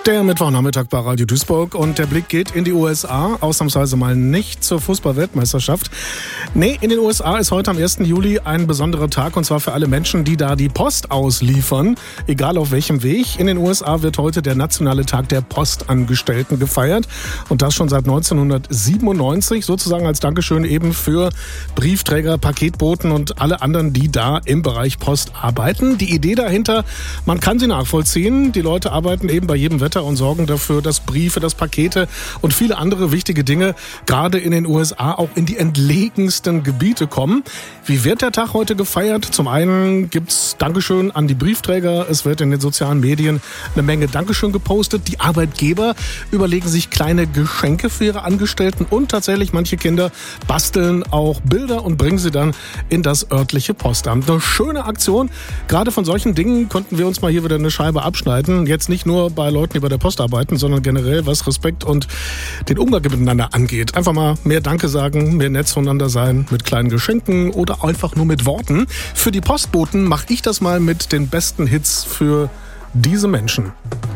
Der Mittwochnachmittag bei Radio Duisburg und der Blick geht in die USA, ausnahmsweise mal nicht zur Fußball-Weltmeisterschaft. Nee, in den USA ist heute am 1. Juli ein besonderer Tag und zwar für alle Menschen, die da die Post ausliefern, egal auf welchem Weg. In den USA wird heute der nationale Tag der Postangestellten gefeiert und das schon seit 1997, sozusagen als Dankeschön eben für Briefträger, Paketboten und alle anderen, die da im Bereich Post arbeiten. Die Idee dahinter, man kann sie nachvollziehen, die Leute arbeiten eben bei jedem Wetter und sorgen dafür, dass Briefe, dass Pakete und viele andere wichtige Dinge gerade in den USA auch in die entlegensten Gebiete kommen. Wie wird der Tag heute gefeiert? Zum einen gibt's Dankeschön an die Briefträger. Es wird in den sozialen Medien eine Menge Dankeschön gepostet. Die Arbeitgeber überlegen sich kleine Geschenke für ihre Angestellten und tatsächlich manche Kinder basteln auch Bilder und bringen sie dann in das örtliche Postamt. Eine schöne Aktion. Gerade von solchen Dingen konnten wir uns mal hier wieder eine Scheibe abschneiden. Jetzt nicht nur bei Leuten, die bei der Post arbeiten, sondern generell, was Respekt und den Umgang miteinander angeht. Einfach mal mehr Danke sagen, mehr nett zueinander sein, mit kleinen Geschenken oder einfach nur mit Worten. Für die Postboten mache ich das mal mit den besten Hits für diese Menschen.